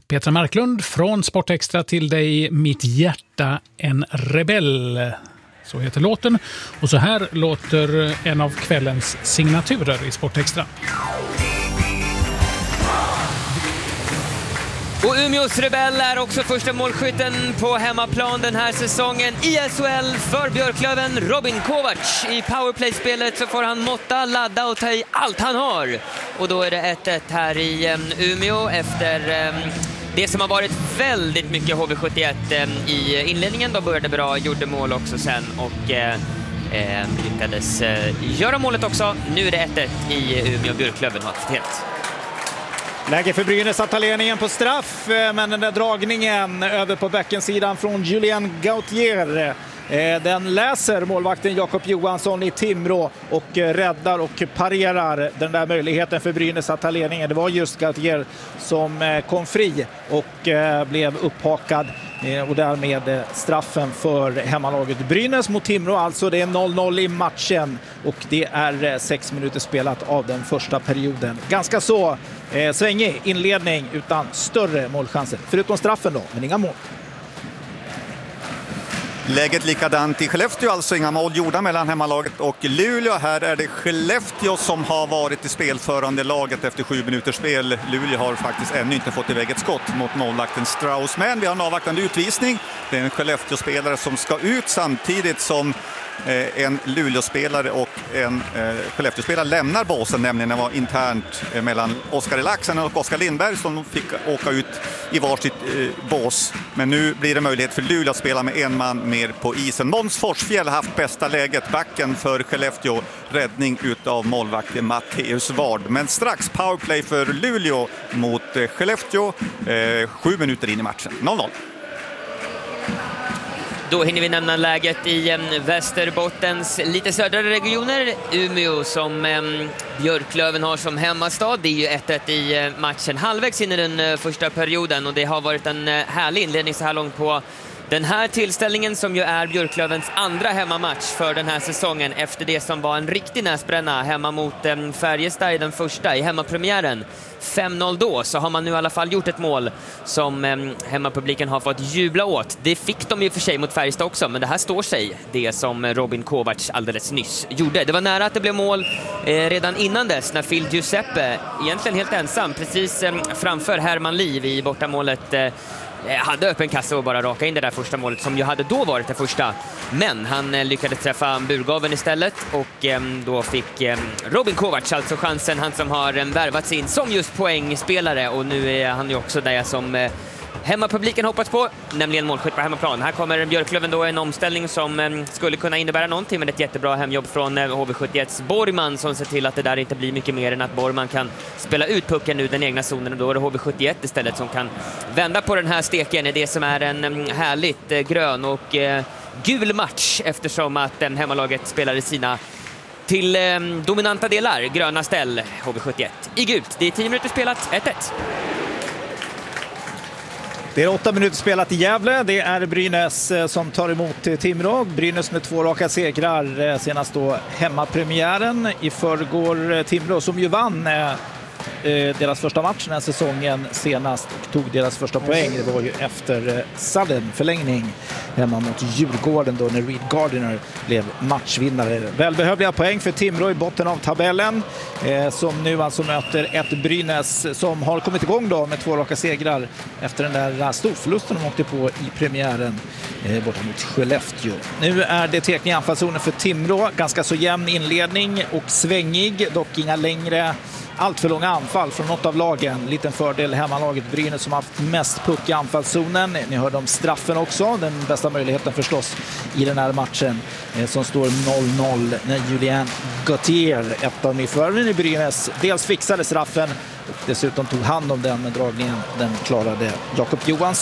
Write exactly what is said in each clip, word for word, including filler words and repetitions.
Petra Marklund från Sportextra till dig, Mitt hjärta en rebell. Så heter låten. Och så här låter en av kvällens signaturer i Sportextra. Och Umeås Rebell är också första målskytten på hemmaplan den här säsongen i S H L för Björklöven, Robin Kovacs. I powerplay-spelet så får han måtta, ladda och ta i allt han har. Och då är det ett ett här i Umeå efter det som har varit väldigt mycket H V sjuttioett i inledningen. De började bra, gjorde mål också sen och eh, lyckades eh, göra målet också. Nu är det ett ett i Umeå. Björklöven har haft helt. Läge för Brynäs att ta ledningen på straff, men den där dragningen över på backensidan från Julien Gauthier, den läser målvakten Jakob Johansson i Timrå och räddar och parerar den där möjligheten för Brynäs att ta ledningen. Det var just Gauthier som kom fri och blev upphakad och därmed straffen för hemmalaget Brynäs mot Timrå. Alltså det är noll noll i matchen och det är sex minuter spelat av den första perioden. Ganska så eh, svängig inledning utan större målchanser. Förutom straffen då, men inga mål. Läget likadant i Skellefteå, alltså inga mål gjorda mellan hemmalaget och Luleå. Här är det Skellefteå som har varit i spelförande laget efter sju minuters spel. Luleå har faktiskt ännu inte fått iväg ett skott mot målvakten Strauss. Men vi har en avvaktande utvisning. Det är en Skellefteå-spelare som ska ut samtidigt som en Luleå-spelare och en eh, Skellefteå-spelare lämnar båsen, nämligen det var internt eh, mellan Oskar Laxen och Oskar Lindberg som fick åka ut i varsitt eh, bås. Men nu blir det möjlighet för Luleå att spela med en man mer på isen. Måns Forsfjäll har haft bästa läget, backen för Skellefteå, räddning utav målvakten Matteus Ward. Men strax powerplay för Luleå mot eh, Skellefteå, eh, sju minuter in i matchen, noll noll. Då hinner vi nämna läget i Västerbottens lite södra regioner. Umeå som um, Björklöven har som hemmastad. Det är ju ett ett i matchen halvvägs in i den uh, första perioden. Och det har varit en uh, härlig inledning så här långt på den här tillställningen som ju är Björklövens andra hemmamatch för den här säsongen efter det som var en riktig näsbränna hemma mot eh, Färjestad i den första i hemmapremiären. fem noll då, så har man nu i alla fall gjort ett mål som eh, hemmapubliken har fått jubla åt. Det fick de ju för sig mot Färjestad också, men det här står sig, det som Robin Kovacs alldeles nyss gjorde. Det var nära att det blev mål eh, redan innan dess när Phil Giuseppe, egentligen helt ensam, precis eh, framför Herman Liv i bortamålet eh, hade öppen kassa och bara raka in det där första målet som ju hade då varit det första. Men han eh, lyckades träffa burgaven istället och eh, då fick eh, Robin Kovacs alltså chansen, han som har eh, värvats in som just poängspelare och nu är han ju också där som eh, hemmapubliken hoppats på, nämligen målskytt på hemmaplan. Här kommer Björklöven då en omställning som eh, skulle kunna innebära någonting, med ett jättebra hemjobb från eh, H V sjuttioett Borgman som ser till att det där inte blir mycket mer än att Borgman kan spela ut pucken ur den egna zonen, och då är det H V sjuttioett istället som kan vända på den här steken i det som är en eh, härligt eh, grön och eh, gul match, eftersom att eh, hemmalaget spelar i sina till eh, dominanta delar gröna ställ, H V sjuttioett i gult. Det är tio minuter spelat, ett ett. Det är åtta minuter spelat i Gävle. Det är Brynäs som tar emot Timrå. Brynäs med två raka segrar, senast då hemmapremiären. I förrgår Timrå som ju vann deras första match den här säsongen senast och tog deras första poäng. Det var ju efter sudden förlängning hemma mot Djurgården då när Reed Gardiner blev matchvinnare. Välbehövliga poäng för Timrå i botten av tabellen eh, som nu alltså möter ett Brynäs som har kommit igång då med två raka segrar efter den där storförlusten de åkte på i premiären eh, borta mot Skellefteå. Nu är det tekning i anfallszonen för Timrå. Ganska så jämn inledning och svängig, dock inga längre allt för långa anfall från något av lagen. Liten fördel hemmalaget Brynäs som har haft mest puck i anfallszonen. Ni hörde om straffen också. Den bästa möjligheten förstås i den här matchen eh, som står noll noll när Julien Gauthier, ett av nyförvärven i Brynäs, dels fixade straffen och dessutom tog hand om den med dragningen. Den klarade Jakob Johansson.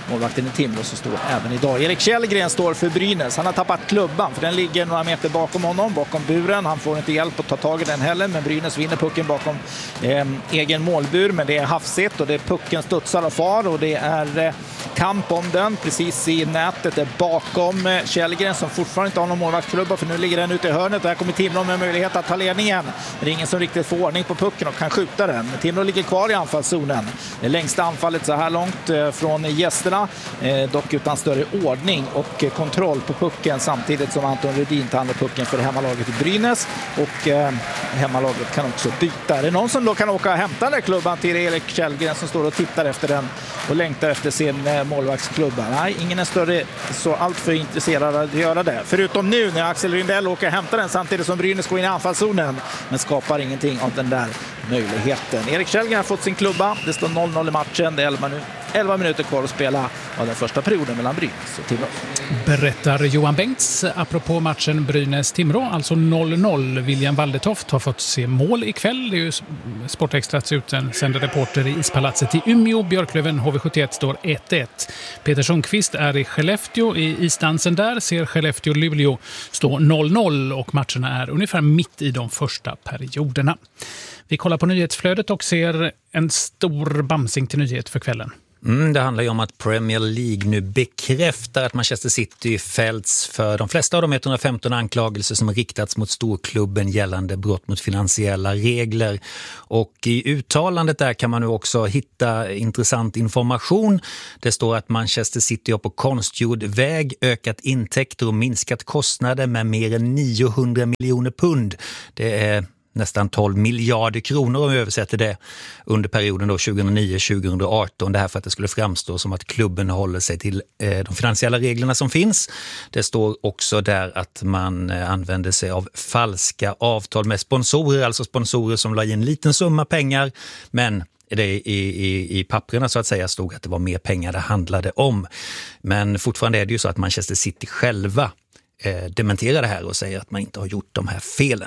målvakten i Timrå, som står även idag. Erik Källgren står för Brynäs. Han har tappat klubban, för den ligger några meter bakom honom, bakom buren. Han får inte hjälp att ta tag i den heller, men Brynäs vinner pucken bakom eh, egen målbur. Men det är hafsigt och det är pucken studsar och far, och det är eh, kamp om den precis i nätet där bakom eh, Källgren, som fortfarande inte har någon målvaktsklubba, för nu ligger den ute i hörnet. Där kommer Timrå med möjlighet att ta ledningen. Det är ingen som riktigt får ordning på pucken och kan skjuta den. Timrå ligger kvar i anfallszonen. Det längsta anfallet så här långt eh, från gästerna, eh, dock utan större ordning och eh, kontroll på pucken, samtidigt som Anton Rudin tar hand pucken för hemmalaget i Brynäs, och eh, hemmalaget kan också byta. Är det någon som då kan åka och hämta den där klubban till Erik Källgren, som står och tittar efter den och längtar efter sin eh, målvaktsklubba? Nej, ingen är större så allt för intresserad att göra det. Förutom nu när Axel Rindell åker och hämtar den samtidigt som Brynäs går in i anfallszonen, men skapar ingenting av den där möjligheten. Erik Källgren har fått sin klubba. Det står noll noll i matchen. Det är elva, elva minuter kvar att spela av den första perioden mellan Brynäs och Timrå. Berättar Johan Bengts apropå matchen Brynäs-Timrå, alltså noll noll. William Waldetoft har fått se mål ikväll. Det är ju Sportextrats utsända reporter i Ispalatset i Umeå. Björklöven H V sjuttioett står ett ett. Peter Sundqvist är i Skellefteå. I isdansen där ser Skellefteå-Luleå stå noll noll, och matcherna är ungefär mitt i de första perioderna. Vi kollar på nyhetsflödet och ser en stor bamsing till nyhet för kvällen. Mm, det handlar ju om att Premier League nu bekräftar att Manchester City fällts för de flesta av de etthundrafemton anklagelser som riktats mot storklubben gällande brott mot finansiella regler. Och i uttalandet där kan man nu också hitta intressant information. Det står att Manchester City har på konstgjord väg ökat intäkter och minskat kostnader med mer än niohundra miljoner pund. Det är nästan tolv miljarder kronor om vi översätter det under perioden då tjugohundranio till tjugohundraarton. Det här för att det skulle framstå som att klubben håller sig till eh, de finansiella reglerna som finns. Det står också där att man eh, använder sig av falska avtal med sponsorer, alltså sponsorer som la in en liten summa pengar, men det i, i, i papperna så att säga stod att det var mer pengar det handlade om. Men fortfarande är det ju så att Manchester City själva eh, dementerar det här och säger att man inte har gjort de här felen.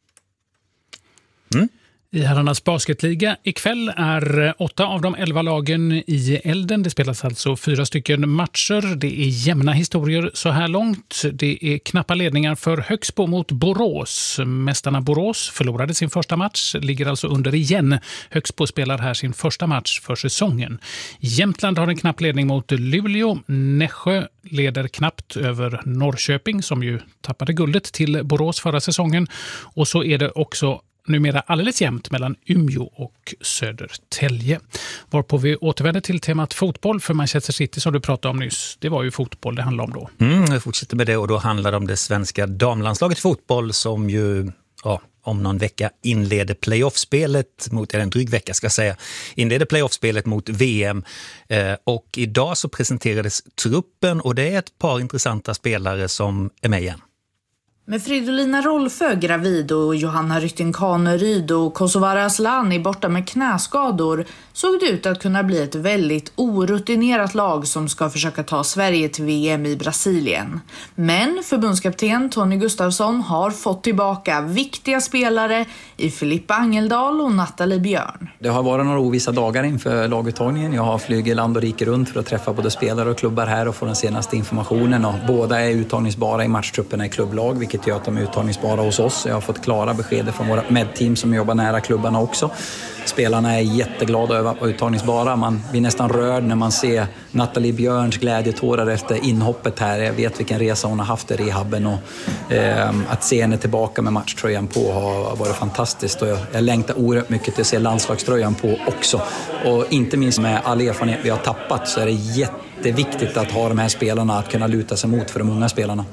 Mm. I herrarnas basketliga ikväll är åtta av de elva lagen i elden. Det spelas alltså fyra stycken matcher. Det är jämna historier så här långt. Det är knappa ledningar för Högsbo mot Borås. Mästarna Borås förlorade sin första match, ligger alltså under igen. Högsbo spelar här sin första match för säsongen. Jämtland har en knapp ledning mot Luleå. Nässjö leder knappt över Norrköping, som ju tappade guldet till Borås förra säsongen. Och så är det också numera alldeles jämnt mellan Umeå och Södertälje. Varpå vi återvänder till temat fotboll för Manchester City som du pratade om nyss. Det var ju fotboll det handlade om då. Mm, jag fortsätter med det, och då handlar det om det svenska damlandslaget fotboll som ju ja, om någon vecka inleder playoffspelet mot, eller en dryg vecka ska jag säga, inleder playoffspelet mot V M. Eh, och idag så presenterades truppen, och det är ett par intressanta spelare som är med igen. Med Fridolina Rolfö gravid och Johanna Rytting Kaneryd och Kosovare Asllani borta med knäskador såg det ut att kunna bli ett väldigt orutinerat lag som ska försöka ta Sverige till V M i Brasilien. Men förbundskapten Tony Gustafsson har fått tillbaka viktiga spelare i Filippa Angeldal och Nathalie Björn. Det har varit några ovissa dagar inför laguttagningen. Jag har flugit land och rike runt för att träffa både spelare och klubbar här och få den senaste informationen. Och båda är uttagningsbara i matchtrupperna i klubblag, vilket gör att de är uttagningsbara hos oss. Jag har fått klara besked från våra medteam som jobbar nära klubbarna också. Spelarna är jätteglada över att vara uttagningsbara. Man blir nästan rörd när man ser Nathalie Björns glädjetårar efter inhoppet här. Jag vet vilken resa hon har haft i rehabben, och eh, att se henne tillbaka med matchtröjan på har varit fantastiskt. Och jag, jag längtar oerhört mycket till att se landslagströjan på också. Och inte minst med all erfarenhet vi har tappat så är det jätteviktigt att ha de här spelarna att kunna luta sig mot för de unga spelarna.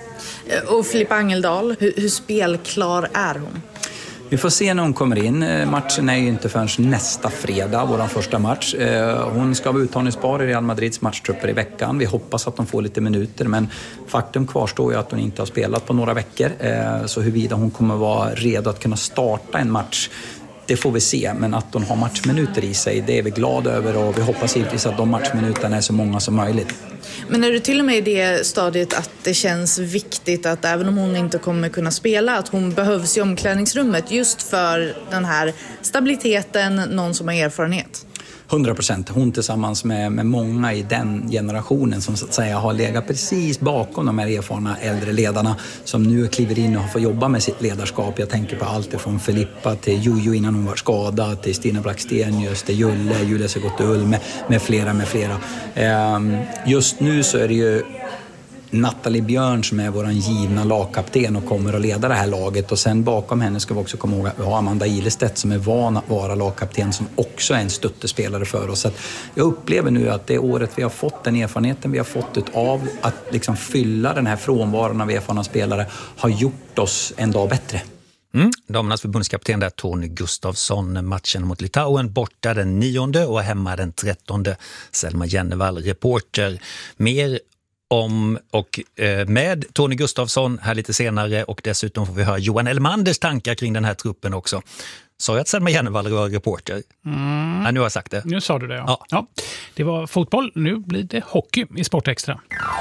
Och Filippa Angeldal, hur, hur spelklar är hon? Vi får se när hon kommer in. Matchen är ju inte förrän nästa fredag, vår första match. Hon ska vara uttagningsbar i Real Madrids matchtrupper i veckan. Vi hoppas att hon får lite minuter, men faktum kvarstår ju att hon inte har spelat på några veckor. Så huruvida hon kommer vara redo att kunna starta en match, det får vi se. Men att hon har matchminuter i sig, det är vi glada över, och vi hoppas givetvis att de matchminuterna är så många som möjligt. Men är du till och med i det stadiet att det känns viktigt att även om hon inte kommer kunna spela, att hon behövs i omklädningsrummet just för den här stabiliteten, någon som har erfarenhet? hundra procent. Hon tillsammans med, med många i den generationen som så att säga har legat precis bakom de här erfarna äldre ledarna som nu kliver in och får jobba med sitt ledarskap. Jag tänker på allt från Filippa till Jojo innan hon var skadad, till Stina Blackstenius, till Julle, Julia Segottull med, med flera, med flera. Ehm, just nu så är det ju Nathalie Björn som är vår givna lagkapten och kommer att leda det här laget. Och sen bakom henne ska vi också komma ihåg att vi har Amanda Ilestedt som är van att vara lagkapten som också är en stöttespelare för oss. Så att jag upplever nu att det året vi har fått, den erfarenheten vi har fått av att liksom fylla den här frånvaron av erfarna spelare har gjort oss en dag bättre. Mm. Damernas förbundskapten där Tony Gustafsson, matchen mot Litauen borta den nionde och hemma den trettonde. Selma Jennevall, reporter. Mer om och eh, med Tony Gustafsson här lite senare, och dessutom får vi höra Johan Elmanders tankar kring den här truppen också. Sa jag att Selma Jennevall var reporter? Mm. Ja, nu har jag sagt det. Nu sa du det, ja. Ja. ja. Det var fotboll, nu blir det hockey i Sportextra.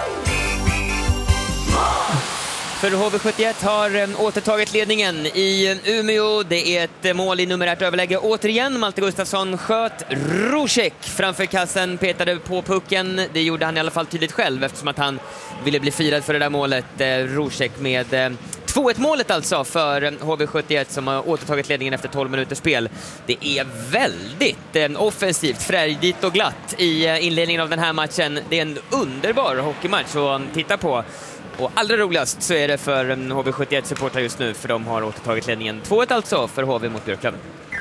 För H V sjuttioett har återtagit ledningen i Umeå. Det är ett mål i numerärt överläge. Återigen, Malte Gustafsson sköt. Rosek framför kassen petade på pucken. Det gjorde han i alla fall tydligt själv eftersom att han ville bli firad för det där målet. Rosek med två ett målet alltså för H V sjuttioett som har återtagit ledningen efter tolv minuters spel. Det är väldigt offensivt, frejdigt och glatt i inledningen av den här matchen. Det är en underbar hockeymatch att titta på. Och allra roligast så är det för H V sjuttioett-supportrar just nu, för de har återtagit ledningen två ett alltså för H V mot Björklöven.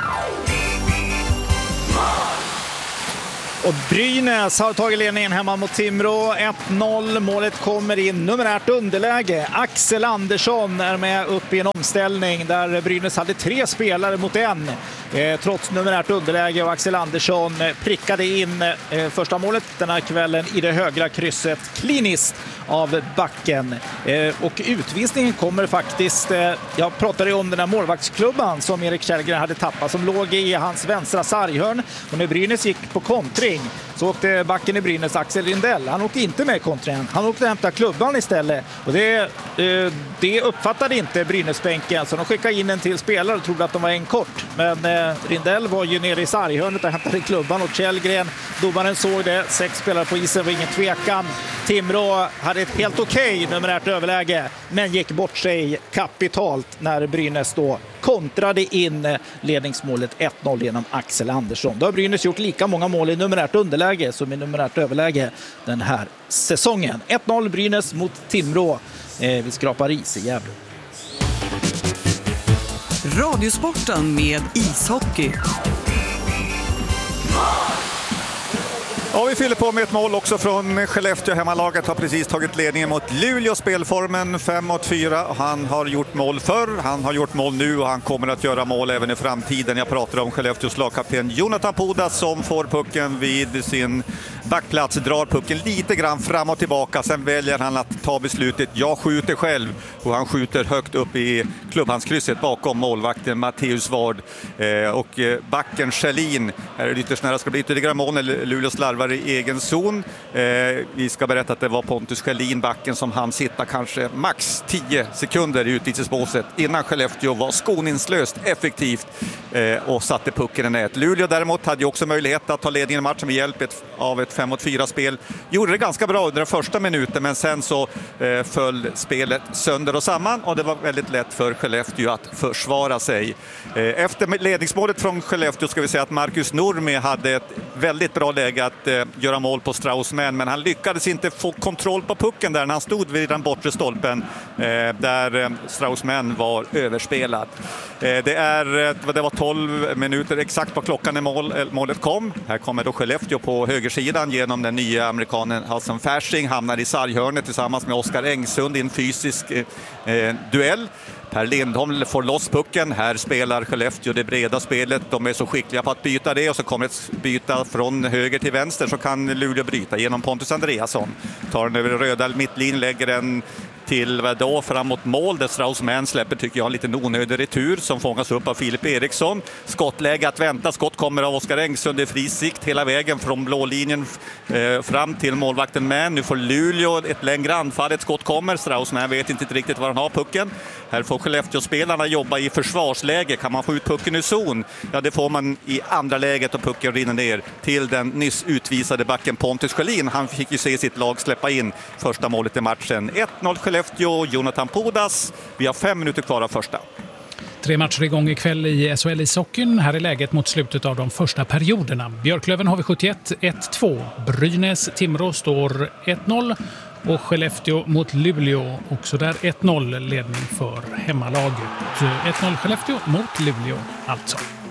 Och Brynäs har tagit ledningen hemma mot Timrå. ett noll. Målet kommer in numerärt underläge. Axel Andersson är med upp i en omställning där Brynäs hade tre spelare mot en. Eh, trots numerärt underläge, och Axel Andersson prickade in eh, första målet den här kvällen i det högra krysset kliniskt av backen. Eh, och utvisningen kommer faktiskt, eh, jag pratade om den här målvaktsklubban som Erik Källgren hade tappat, som låg i hans vänstra sarghörn, och när Brynäs gick på kontring så åkte backen i Brynäs, Axel Rindell, han åkte inte med kontringen, han åkte hämta klubban istället, och det, eh, det uppfattade inte Brynäsbänken, så de skickade in en till spelare och trodde att de var en kort, men eh, Rindell var ju nere i sarghörnet och hämtade klubban, och Källgren, domaren, såg det. Sex spelare på isen, var ingen tvekan. Timrå hade ett helt okej numerärt överläge, men gick bort sig kapitalt när Brynäs då kontrade in ledningsmålet ett noll genom Axel Andersson. Då har Brynäs gjort lika många mål i numerärt underläge som i numerärt överläge den här säsongen. ett noll Brynäs mot Timrå. Eh, vi skrapar is i Gävle. Radiosporten med ishockey. Ja, vi fyller på med ett mål också från Skellefteå. Hemmalaget har precis tagit ledningen mot Luleå, spelformen fem mot fyra. Han har gjort mål förr, han har gjort mål nu och han kommer att göra mål även i framtiden. Jag pratar om Skellefteås lagkapten Jonathan Pudas som får pucken vid sin backplats, drar pucken lite grann fram och tillbaka. Sen väljer han att ta beslutet. Jag skjuter själv, och han skjuter högt upp i klubbhandskrysset bakom målvakten Matteus Ward. Eh, och backen Kjellin, här är det ytterst nära, ska bli ytterligare mål när Luleå slarvar i egen zon. Eh, vi ska berätta att det var Pontus Kjellin, backen, som han sitta kanske max tio sekunder i utvisningsbåset innan Skellefteå var skoningslöst effektivt eh, och satte pucken i nät. Luleå däremot hade ju också möjlighet att ta ledningen i matchen med hjälp ett, av ett fem mot fyra spel. Gjorde det ganska bra under den första minuten, men sen så eh, föll spelet sönder och samman, och det var väldigt lätt för Skellefteå att försvara sig. Eh, efter ledningsmålet från Skellefteå ska vi säga att Marcus Nurmi hade ett väldigt bra läge att eh, göra mål på Straussman, men han lyckades inte få kontroll på pucken där när han stod vid den bortre stolpen eh, där eh, Straussman var överspelad. Eh, det, är, eh, det var tolv minuter exakt på klockan när mål, eh, målet kom. Här kommer då Skellefteå på högersidan genom den nya amerikanen Hudson Fasching, hamnar i sarghörnet tillsammans med Oskar Engsund i en fysisk eh, eh, duell. Per Lindholm får loss pucken. Här spelar Skellefteå det breda spelet. De är så skickliga på att byta det, och så kommer ett byta från höger till vänster, så kan Luleå bryta genom Pontus Andreasson. Tar den över röda mittlinjen, lägger den till vad då, framåt mål där Strauss-Mann släpper, tycker jag, en liten onödig retur som fångas upp av Filip Eriksson. Skottläge att vänta, skott kommer av Oskar Engsund i fri sikt hela vägen från blålinjen eh, fram till målvakten Mann. Nu får Luleå ett längre anfall, ett skott kommer, Strauss-Mann vet inte riktigt var han har pucken. Här får Skellefteå-spelarna jobba i försvarsläge, kan man få ut pucken i zon? Ja, det får man i andra läget och pucken rinner ner till den nyss utvisade backen Pontus Sjölin. Han fick ju se sitt lag släppa in första målet i matchen. ett noll Skellefteå, Jonathan Pudas. Vi har fem minuter kvar av första. Tre matcher igång ikväll i S H L-ishockeyn. Här är läget mot slutet av de första perioderna. Björklöven har vi sjuttioett ett två. Brynäs-Timrå står ett noll. Och Skellefteå mot Luleå, också där ett noll ledning för hemmalaget. ett noll Skellefteå mot Luleå alltså.